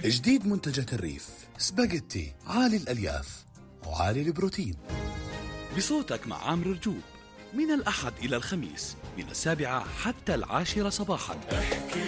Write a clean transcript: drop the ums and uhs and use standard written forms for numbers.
جديد منتجات الريف سباجيتي عالي الألياف وعالي البروتين. بصوتك مع عامر رجوب من الأحد إلى الخميس من 7 حتى 10 صباحا.